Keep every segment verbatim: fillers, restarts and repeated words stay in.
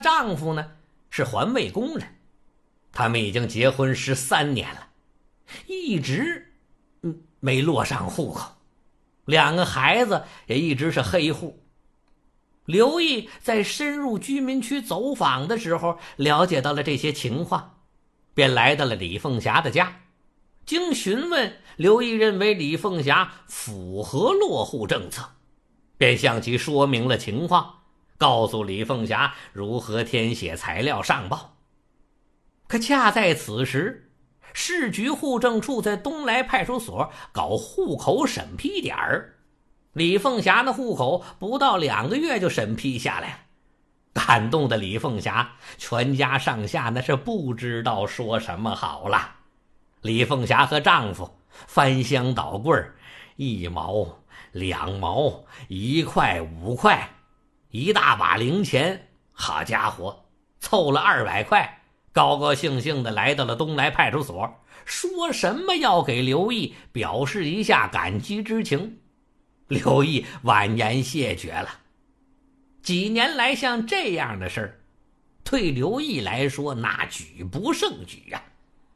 丈夫呢是环卫工人，他们已经结婚十三年了，一直嗯没落上户口，两个孩子也一直是黑户。刘毅在深入居民区走访的时候，了解到了这些情况，便来到了李凤霞的家。经询问，刘毅认为李凤霞符合落户政策，便向其说明了情况，告诉李凤霞如何填写材料上报。可恰在此时，市局户政处在东来派出所搞户口审批点儿，李凤霞的户口不到两个月就审批下来了。感动的李凤霞全家上下那是不知道说什么好了。李凤霞和丈夫翻箱倒柜，一毛两毛一块五块，一大把零钱，好家伙，凑了二百块，高高兴兴的来到了东来派出所，说什么要给刘毅表示一下感激之情。刘毅婉言谢绝了。几年来像这样的事儿，对刘毅来说那举不胜举啊。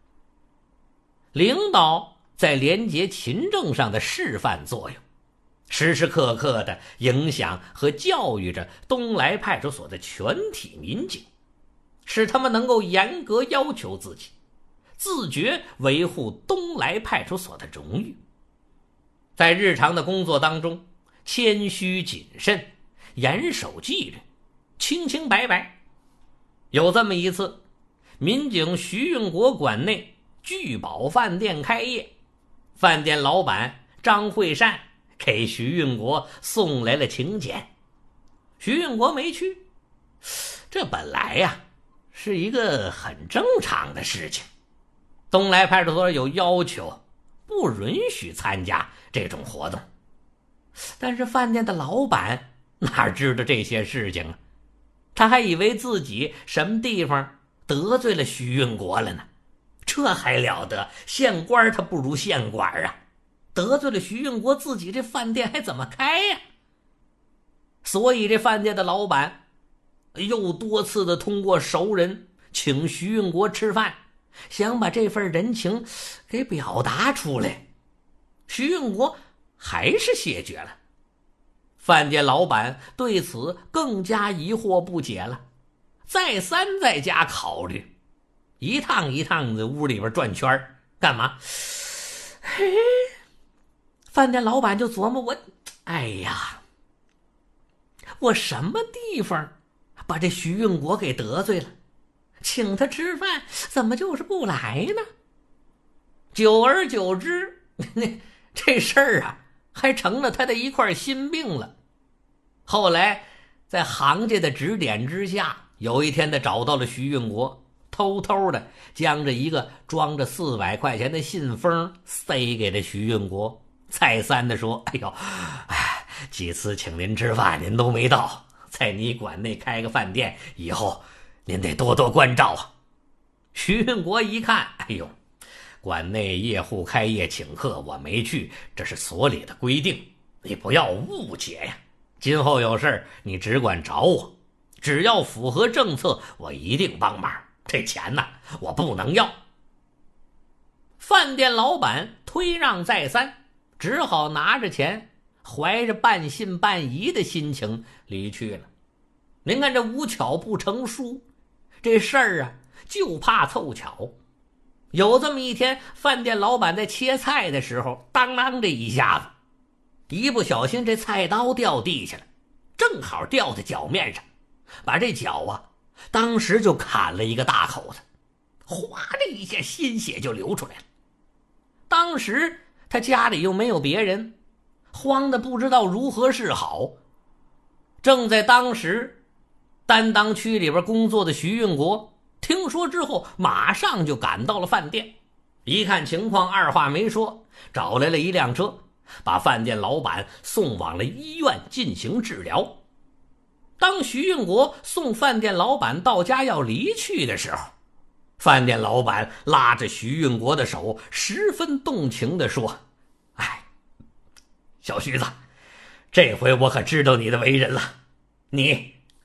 领导在廉洁勤政上的示范作用，时时刻刻地影响和教育着东来派出所的全体民警，使他们能够严格要求自己，自觉维护东来派出所的荣誉。在日常的工作当中，谦虚谨慎，严守纪律，清清白白。有这么一次，民警徐运国馆内聚宝饭店开业，饭店老板张惠善给徐运国送来了请柬。徐运国没去，这本来呀是一个很正常的事情，东来派出所有要求，不允许参加这种活动。但是饭店的老板哪知道这些事情啊？他还以为自己什么地方得罪了徐运国了呢，这还了得，县官他不如县官啊，得罪了徐运国，自己这饭店还怎么开呀？所以这饭店的老板又多次的通过熟人请徐运国吃饭，想把这份人情给表达出来。徐运国还是谢绝了。饭店老板对此更加疑惑不解了，再三在家考虑，一趟一趟的屋里边转圈干嘛？嘿，饭店老板就琢磨，我哎呀，我什么地方把这徐运国给得罪了，请他吃饭怎么就是不来呢？久而久之，这事儿啊还成了他的一块心病了。后来在行家的指点之下，有一天他找到了徐运国，偷偷的将这一个装着四百块钱的信封塞给了徐运国，再三的说，哎呦，哎，几次请您吃饭您都没到，在你馆内开个饭店，以后您得多多关照啊。徐运国一看，哎呦，馆内业户开业请客我没去，这是所里的规定，你不要误解呀。今后有事你只管找我，只要符合政策我一定帮忙，这钱呢我不能要。饭店老板推让再三，只好拿着钱，怀着半信半疑的心情离去了。您看这无巧不成书，这事儿啊就怕凑巧。有这么一天，饭店老板在切菜的时候，当当这一下子，一不小心这菜刀掉地下了，正好掉在脚面上，把这脚啊当时就砍了一个大口子，哗的一下鲜血就流出来了。当时他家里又没有别人，慌得不知道如何是好。正在当时，担当区里边工作的徐运国听说之后，马上就赶到了饭店，一看情况，二话没说，找来了一辆车，把饭店老板送往了医院进行治疗。当徐运国送饭店老板到家要离去的时候，饭店老板拉着徐运国的手，十分动情地说，哎，小徐子，这回我可知道你的为人了，你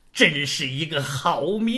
真是一个好民